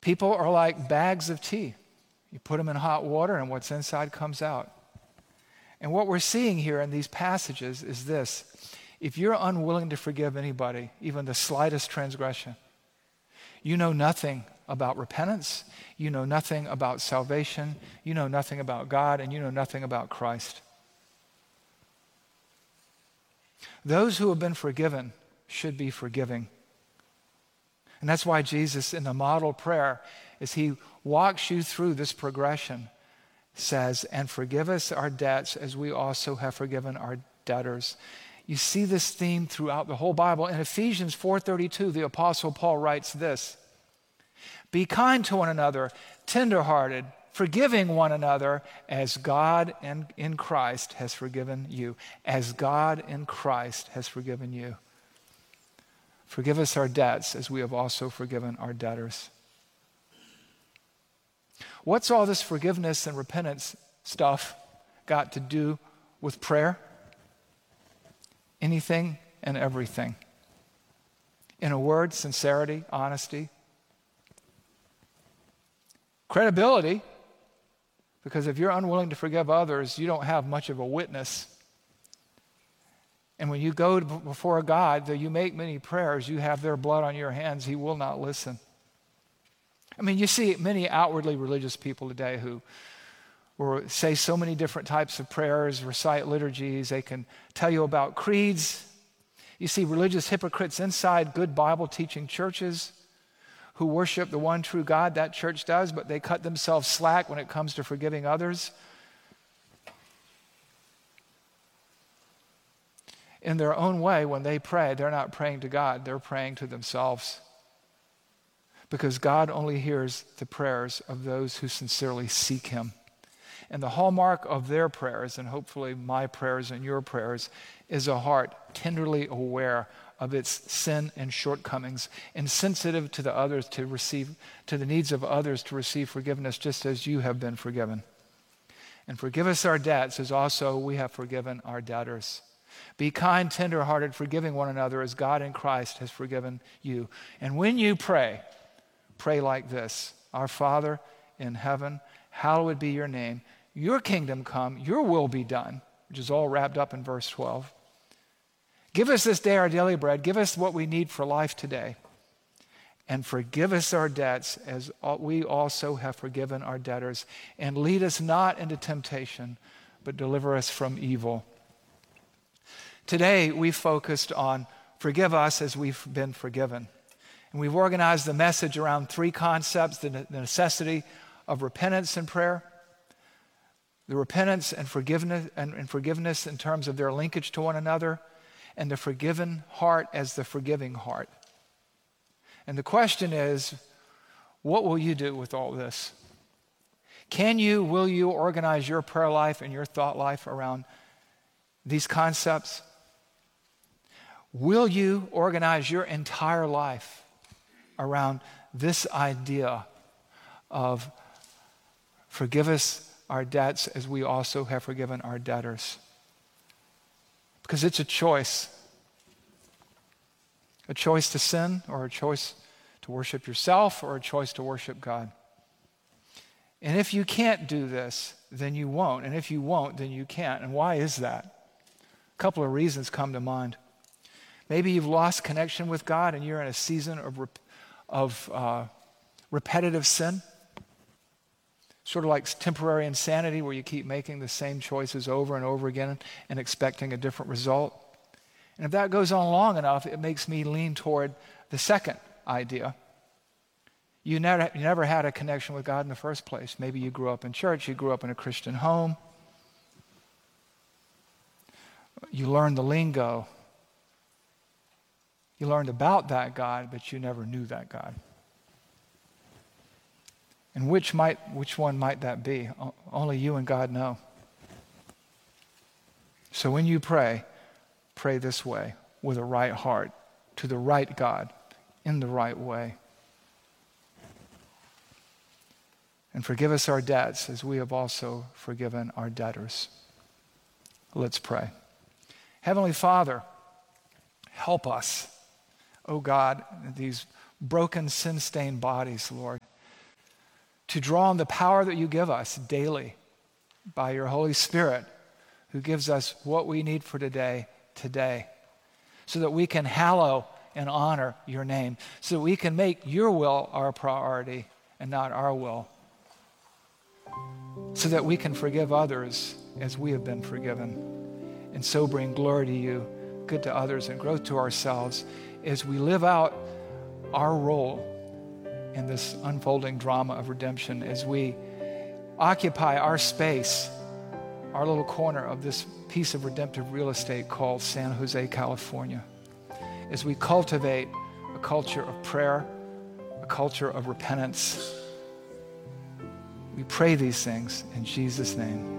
People are like bags of tea. You put them in hot water and what's inside comes out. And what we're seeing here in these passages is this. If you're unwilling to forgive anybody, even the slightest transgression, you know nothing about repentance, you know nothing about salvation, you know nothing about God, and you know nothing about Christ. Those who have been forgiven should be forgiving. And that's why Jesus, in the model prayer, as he walks you through this progression, says, and forgive us our debts as we also have forgiven our debtors. You see this theme throughout the whole Bible. In Ephesians 4:32, the Apostle Paul writes this, be kind to one another, tenderhearted, forgiving one another as God in Christ has forgiven you. As God in Christ has forgiven you. Forgive us our debts as we have also forgiven our debtors. What's all this forgiveness and repentance stuff got to do with prayer? Anything and everything. In a word, sincerity, honesty, credibility, because if you're unwilling to forgive others, you don't have much of a witness. And when you go before God, though you make many prayers, you have their blood on your hands, he will not listen. I mean, you see many outwardly religious people today who say so many different types of prayers, recite liturgies, they can tell you about creeds. You see religious hypocrites inside good Bible teaching churches who worship the one true God, that church does, but they cut themselves slack when it comes to forgiving others. In their own way, when they pray, they're not praying to God, they're praying to themselves. Because God only hears the prayers of those who sincerely seek him. And the hallmark of their prayers, and hopefully my prayers and your prayers, is a heart tenderly aware of its sin and shortcomings and sensitive to the others to the needs of others to receive forgiveness just as you have been forgiven. And forgive us our debts as also we have forgiven our debtors. Be kind, tenderhearted, forgiving one another as God in Christ has forgiven you. And when you pray, pray like this. Our Father in heaven, hallowed be your name. Your kingdom come, your will be done, which is all wrapped up in verse 12. Give us this day our daily bread. Give us what we need for life today. And forgive us our debts as we also have forgiven our debtors. And lead us not into temptation, but deliver us from evil. Today, we focused on forgive us as we've been forgiven. And we've organized the message around three concepts: the necessity of repentance and prayer, the repentance and forgiveness in terms of their linkage to one another, and the forgiven heart as the forgiving heart. And the question is, what will you do with all this? Will you organize your prayer life and your thought life around these concepts? Will you organize your entire life around this idea of forgive us our debts as we also have forgiven our debtors? Because it's a choice to sin, or a choice to worship yourself, or a choice to worship God. And if you can't do this, then you won't. And if you won't, then you can't. And why is that? A couple of reasons come to mind. Maybe you've lost connection with God and you're in a season of repetitive sin. Sort of like temporary insanity where you keep making the same choices over and over again and expecting a different result. And if that goes on long enough, it makes me lean toward the second idea. You never had a connection with God in the first place. Maybe you grew up in church, you grew up in a Christian home. You learned the lingo. You learned about that God, but you never knew that God. And which one might that be? Only you and God know. So when you pray this way, with a right heart, to the right God, in the right way. And forgive us our debts as we have also forgiven our debtors. Let's pray. Heavenly Father, help us, oh God, these broken, sin-stained bodies, Lord, to draw on the power that you give us daily by your Holy Spirit, who gives us what we need for today, so that we can hallow and honor your name, so that we can make your will our priority and not our will, so that we can forgive others as we have been forgiven, and so bring glory to you, good to others, and growth to ourselves as we live out our role in this unfolding drama of redemption, as we occupy our space, our little corner of this piece of redemptive real estate called San Jose, California, as we cultivate a culture of prayer, a culture of repentance. We pray these things in Jesus' name.